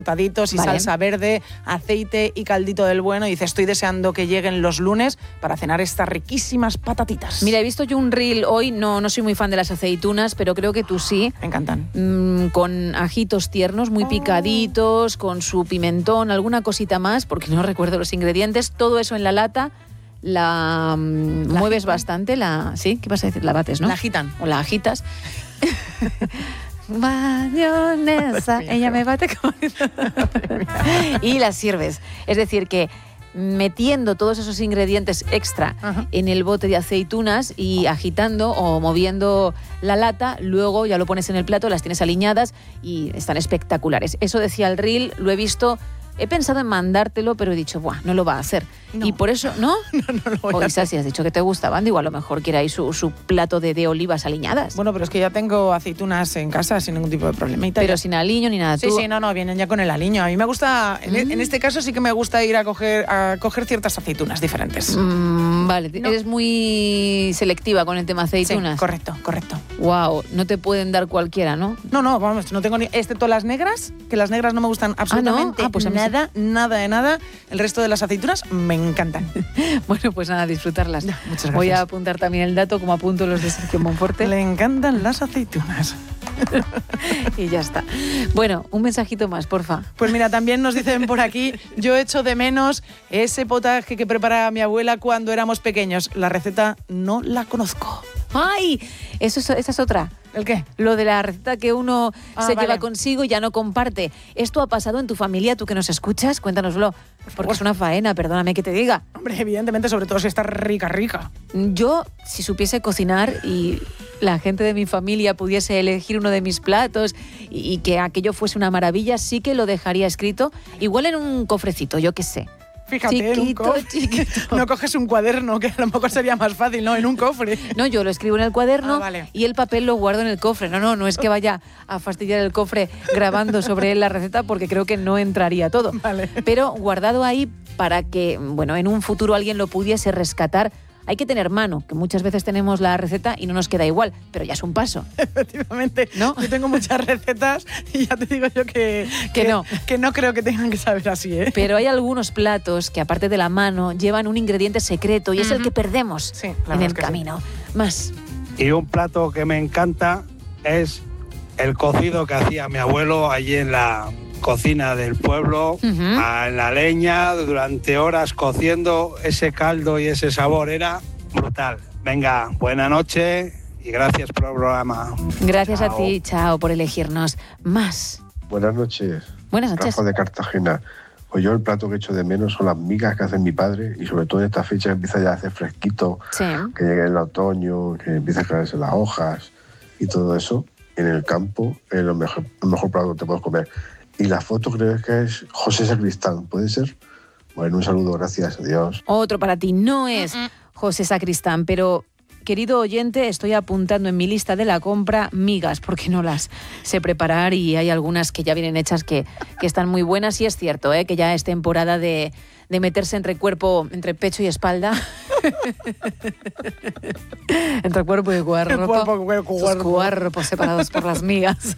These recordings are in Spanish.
y salsa verde, aceite y caldito del bueno. Y dice, estoy deseando que lleguen los lunes para cenar estas riquísimas patatitas. Mira, he visto yo un reel hoy, no soy muy fan de las aceitunas, pero creo que tú sí. Me encantan. Con ajitos tiernos, muy picaditos, con su pimentón, alguna cosita más, porque no recuerdo los ingredientes. Todo eso en la lata, la mueves bastante, ¿sí? ¿Qué vas a decir? La bates, ¿no? La agitan. O la agitas. Mayonesa, ella me bate con... y la sirves. Es decir, que metiendo todos esos ingredientes extra en el bote de aceitunas y agitando o moviendo la lata, luego ya lo pones en el plato, las tienes aliñadas y están espectaculares. Eso decía el reel, lo he visto. He pensado en mandártelo, pero he dicho, ¡buah!, no lo va a hacer. No. Y por eso, ¿no? No lo voy a hacer. Si has dicho que te gustaban, digo, a lo mejor quiere ahí su plato de olivas aliñadas. Bueno, pero es que ya tengo aceitunas en casa sin ningún tipo de problemita. Pero sin aliño ni nada. Sí, no, vienen ya con el aliño. A mí me gusta, en este caso sí que me gusta ir a coger ciertas aceitunas diferentes. Vale, eres muy selectiva con el tema aceitunas. Sí, correcto. Wow, no te pueden dar cualquiera, ¿no? No, vamos, no tengo ni... Excepto las negras, que las negras no me gustan absolutamente pues nada de nada. El resto de las aceitunas me encantan. Bueno, pues nada, disfrutarlas. Muchas gracias. Voy a apuntar también el dato, como apunto los de Sergio Monforte. Le encantan las aceitunas. Y ya está. Bueno, un mensajito más, porfa. Pues mira, también nos dicen por aquí, yo echo de menos ese potaje que preparaba mi abuela cuando éramos pequeños. La receta no la conozco. ¡Ay! Esa es otra. ¿El qué? Lo de la receta que uno lleva consigo y ya no comparte. ¿Esto ha pasado en tu familia, tú que nos escuchas? Cuéntanoslo. Porque es una faena, perdóname que te diga. Hombre, evidentemente, sobre todo si está rica. Yo, si supiese cocinar y la gente de mi familia pudiese elegir uno de mis platos y que aquello fuese una maravilla, sí que lo dejaría escrito, igual en un cofrecito, yo qué sé. Fíjate, chiquito. No coges un cuaderno, que a lo mejor sería más fácil, ¿no? En un cofre. No, yo lo escribo en el cuaderno vale. Y el papel lo guardo en el cofre. No es que vaya a fastidiar el cofre grabando sobre él la receta, porque creo que no entraría todo. Vale. Pero guardado ahí para que, en un futuro alguien lo pudiese rescatar. Hay que tener mano, que muchas veces tenemos la receta y no nos queda igual, pero ya es un paso. Efectivamente, ¿no? Yo tengo muchas recetas y ya te digo yo que no creo que tengan que saber así, ¿eh? Pero hay algunos platos que, aparte de la mano, llevan un ingrediente secreto y es el que perdemos en el camino. Sí. Más. Y un plato que me encanta es el cocido que hacía mi abuelo allí en la cocina del pueblo, en la leña, durante horas cociendo. Ese caldo y ese sabor era brutal. Venga, buena noche y gracias por el programa. Gracias a ti, chao, por elegirnos. Más. Buenas noches. Buenas noches. Rafa de Cartagena. Pues yo el plato que echo de menos son las migas que hace mi padre, y sobre todo en esta fecha que empieza ya a hacer fresquito, que llegue el otoño, que empieza a caerse las hojas y todo eso. En el campo es el mejor plato que te puedes comer. Y la foto creo que es José Sacristán, ¿puede ser? Bueno, un saludo, gracias, adiós. Otro para ti, no es José Sacristán, pero, querido oyente, estoy apuntando en mi lista de la compra migas, porque no las sé preparar y hay algunas que ya vienen hechas que están muy buenas. Y es cierto, que ya es temporada de meterse entre pecho y espalda. Entre cuerpo y cuerpo. Los cuerpos separados por las migas.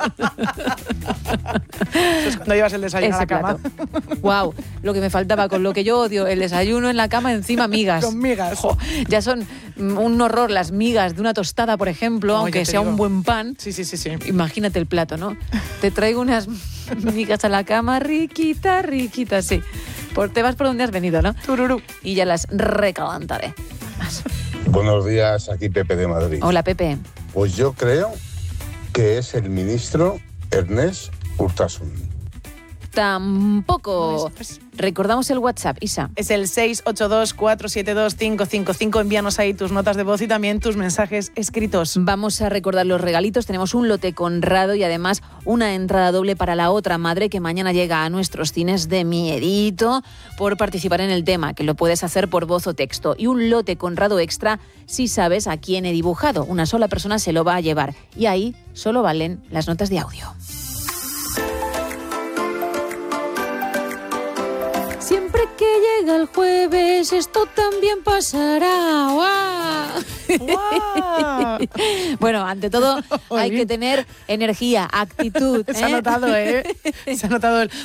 Eso es cuando llevas el desayuno a la cama. Wow, lo que me faltaba, con lo que yo odio, el desayuno en la cama, encima migas. Con migas. Ya son un horror las migas de una tostada, por ejemplo, aunque sea un buen pan. Sí. Imagínate el plato, ¿no? Te traigo unas migas a la cama, riquita, sí. Te vas por donde has venido, ¿no? Tururú. Y ya las recalentaré. Más. Buenos días, aquí Pepe de Madrid. Hola, Pepe. Pues yo creo que es el ministro Ernest Urtasun. Tampoco. Recordamos el WhatsApp, Isa. Es el 682-472-555. Envíanos ahí tus notas de voz y también tus mensajes escritos. Vamos a recordar los regalitos. Tenemos un lote Conrado y además una entrada doble para La Otra Madre, que mañana llega a nuestros cines de miedito por participar en el tema, que lo puedes hacer por voz o texto. Y un lote Conrado extra si sabes a quién he dibujado. Una sola persona se lo va a llevar. Y ahí solo valen las notas de audio. Siempre que llega el jueves, esto también pasará. ¡Guau! ¡Guau! Bueno, ante todo hay que tener energía, actitud. Se ha notado, ¿eh? Se ha notado.